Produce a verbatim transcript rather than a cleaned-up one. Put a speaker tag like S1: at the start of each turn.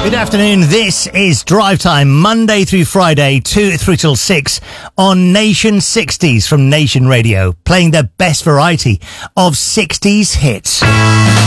S1: Good afternoon. This is Drive Time, Monday through Friday, two through till six on Nation sixties from Nation Radio, playing the best variety of sixties hits.